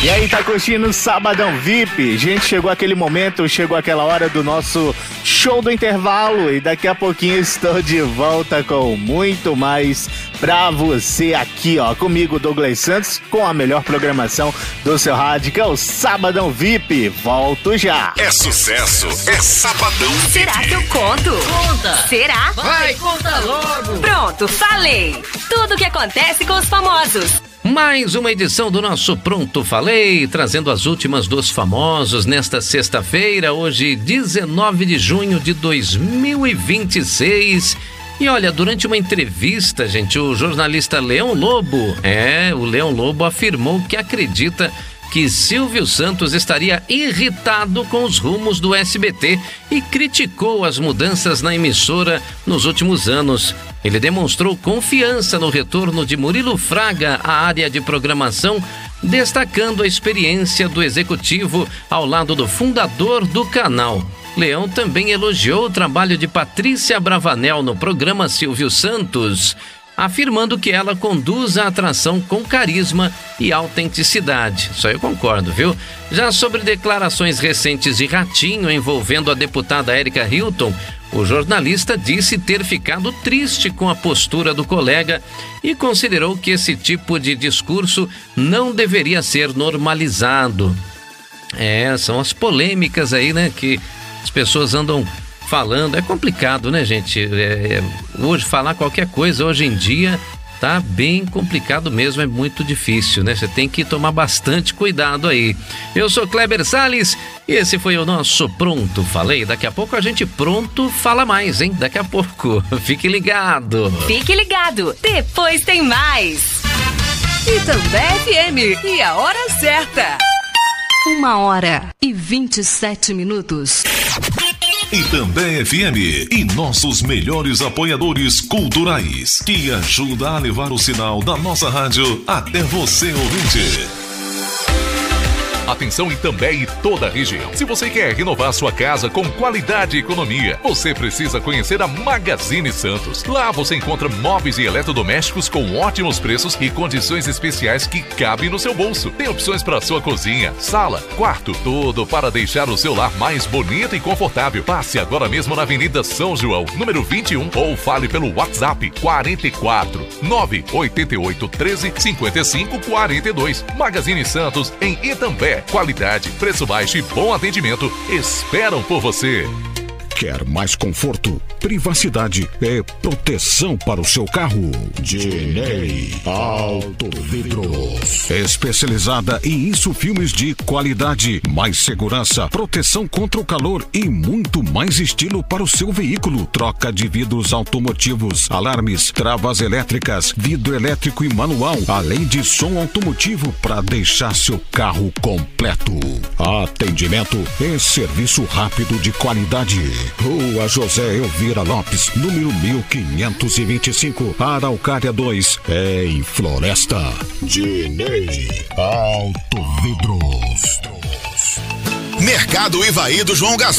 E aí, tá curtindo o Sabadão VIP? Gente, chegou aquele momento, chegou aquela hora do nosso show do intervalo e daqui a pouquinho estou de volta com muito mais pra você aqui, ó, comigo, Douglas Santos, com a melhor programação do seu rádio, que é o Sabadão VIP. Volto já. É sucesso, é Sabadão VIP. Será que eu conto? Conta. Será? Vai, conta logo. Pronto, falei. Tudo o que acontece com os famosos. Mais uma edição do nosso Pronto Falei, trazendo as últimas dos famosos nesta sexta-feira, hoje 19 de junho de 2026. E olha, durante uma entrevista, gente, o jornalista Leão Lobo, o Leão Lobo afirmou que acredita que Silvio Santos estaria irritado com os rumos do SBT e criticou as mudanças na emissora nos últimos anos. Ele demonstrou confiança no retorno de Murilo Fraga à área de programação, destacando a experiência do executivo ao lado do fundador do canal. Leão também elogiou o trabalho de Patrícia Bravanel no programa Silvio Santos, afirmando que ela conduz a atração com carisma e autenticidade. Só eu concordo, viu? Já sobre declarações recentes de Ratinho envolvendo a deputada Érica Hilton, o jornalista disse ter ficado triste com a postura do colega e considerou que esse tipo de discurso não deveria ser normalizado. São as polêmicas aí, né, que as pessoas andam falando. É complicado, né, gente? Hoje, falar qualquer coisa hoje em dia tá bem complicado mesmo, é muito difícil, né? Você tem que tomar bastante cuidado aí. Eu sou Kleber Salles e esse foi o nosso Pronto Falei. Daqui a pouco a gente pronto fala mais, hein? Daqui a pouco. Fique ligado. Fique ligado. Depois tem mais. Itambé FM e a hora certa. 1h27. Itambé FM e nossos melhores apoiadores culturais, que ajuda a levar o sinal da nossa rádio até você, ouvinte. Atenção Itambé e toda a região. Se você quer renovar sua casa com qualidade e economia, você precisa conhecer a Magazine Santos. Lá você encontra móveis e eletrodomésticos com ótimos preços e condições especiais que cabem no seu bolso. Tem opções para sua cozinha, sala, quarto, tudo para deixar o seu lar mais bonito e confortável. Passe agora mesmo na Avenida São João, número 21, ou fale pelo WhatsApp 44 988 13 55 42. Magazine Santos em Itambé. Qualidade, preço baixo e bom atendimento esperam por você. Quer mais conforto, privacidade e proteção para o seu carro? Dinei Auto Vidros. Especializada em insufilmes de qualidade, mais segurança, proteção contra o calor e muito mais estilo para o seu veículo. Troca de vidros automotivos, alarmes, travas elétricas, vidro elétrico e manual, além de som automotivo para deixar seu carro completo. Atendimento e serviço rápido de qualidade. Rua José Elvira Lopes, número 1525, Araucária 2, em Floresta. Dinei Auto Vidros. Mercado Ivaí do João Gasol.